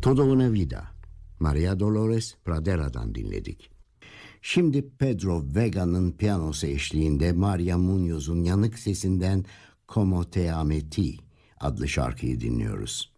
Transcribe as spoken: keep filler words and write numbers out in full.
Toda una vida, Maria Dolores Pradera'dan dinledik. Şimdi Pedro Vega'nın piyanosu eşliğinde Maria Munoz'un yanık sesinden Como Te Amé Ti adlı şarkıyı dinliyoruz.